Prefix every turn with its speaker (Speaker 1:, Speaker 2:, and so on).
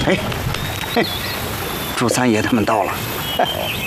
Speaker 1: 哎，嘿，祝三爷他们到了。